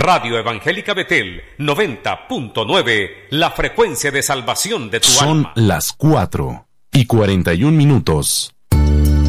Radio Evangélica Betel 90.9, la frecuencia de salvación de tu alma. Son las 4:41.